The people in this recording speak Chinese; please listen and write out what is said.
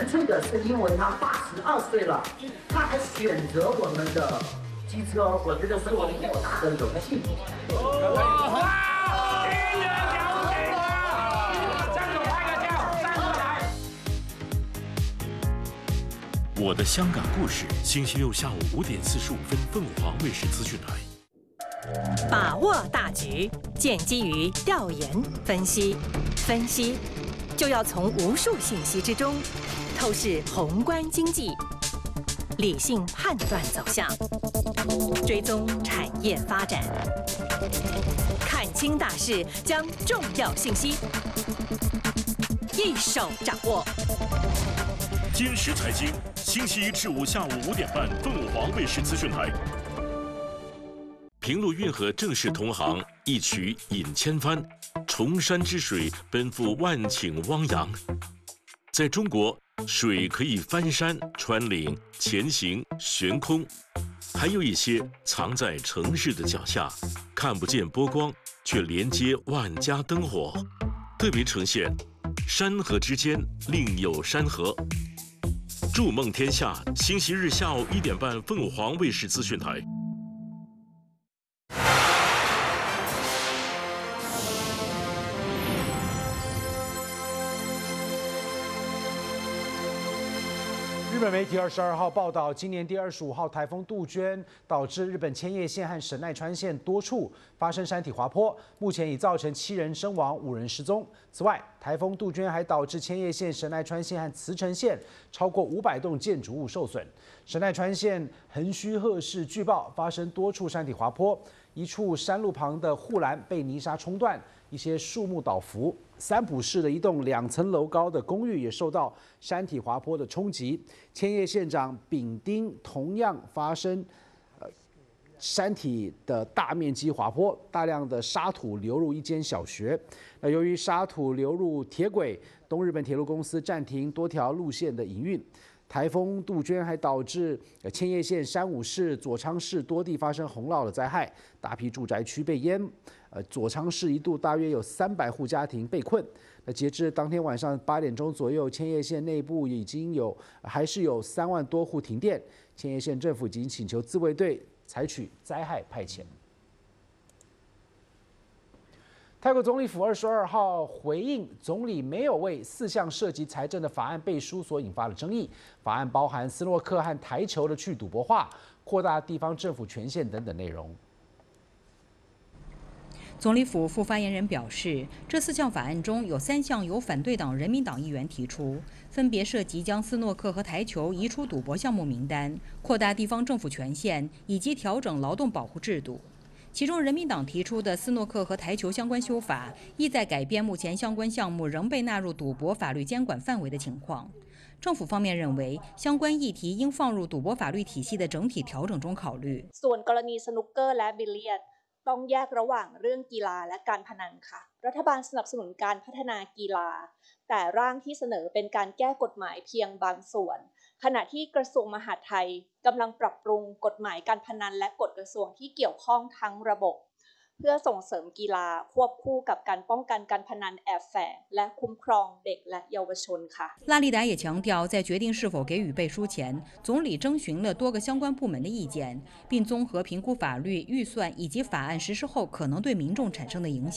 粹的是因为他82岁了，他还选择我们的机车，我觉得是我们莫大的荣幸。 我的香港故事，星期六下午5点45分，凤凰卫视资讯台。 把握大局，建基于调研分析，分析就要从无数信息之中透视宏观经济，理性判断走向，追踪产业发展，看清大势，将重要信息一手掌握。 今时财经，星期一至5下午5点半，凤凰卫视资讯台。平陆运河正式通航，一曲引千帆，崇山之水奔赴万顷汪洋。在中国，水可以翻山、穿岭、前行、悬空，还有一些藏在城市的脚下，看不见波光，却连接万家灯火，特别呈现山河之间另有山河。筑梦天下，星期日下午1点半，凤凰卫视资讯台。 日本媒体22号报道，今年第25号台风杜鹃导致日本千叶县和神奈川县多处发生山体滑坡，目前已造成7人身亡、5人失踪。此外，台风杜鹃还导致千叶县、神奈川县和茨城县超过500栋建筑物受损。神奈川县横须贺市据报发生多处山体滑坡，一处山路旁的护栏被泥沙冲断，一些树木倒伏。三浦市的一栋2层楼高的公寓也受到山体滑坡的冲击。千叶县长丙丁同样发生山体的大面积滑坡，大量的沙土流入一间小学。那由于沙土流入铁轨，东日本铁路公司暂停多条路线的营运。台风杜鹃还导致千叶县山武市、佐仓市多地发生洪涝的灾害，大批住宅区被淹。佐仓市一度大约有300户家庭被困。那截至当天晚上8点钟左右，千叶县内部还是有3万多户停电。千叶县政府已经请求自卫队采取灾害派遣。泰国总理府22号回应，总理没有为4项涉及财政的法案背书所引发的争议。法案包含斯诺克和台球的去赌博化、扩大地方政府权限等等内容。 总理府副发言人表示，这4项法案中有3项由反对党人民党议员提出，分别涉及将斯诺克和台球移出赌博项目名单、扩大地方政府权限以及调整劳动保护制度。其中，人民党提出的斯诺克和台球相关修法，意在改变目前相关项目仍被纳入赌博法律监管范围的情况。政府方面认为，相关议题应放入赌博法律体系的整体调整中考虑。 ส่วนกรณีสนุกเกอร์และบิลเลียดต้องแยกระหว่างเรื่องกีฬาและการพนันค่ะรัฐบาลสนับสนุนการพัฒนากีฬาแต่ร่างที่เสนอเป็นการแก้กฎหมายเพียงบางส่วนขณะที่กระทรวงมหาดไทยกำลังปรับปรุงกฎหมายการพนันและกฎกระทรวงที่เกี่ยวข้องทั้งระบบเพื่อส่งเสริมกีฬาควบคู่กับการป้องกันการพนันแอบแฝงและคุ้มครองเด็กและเยาวชนค่ะ拉利达也强调，在决定是否给予背书前，总理征询了多个相关部门的意见，并综合评估法律、预算以及法案实施后可能对民众产生的影响。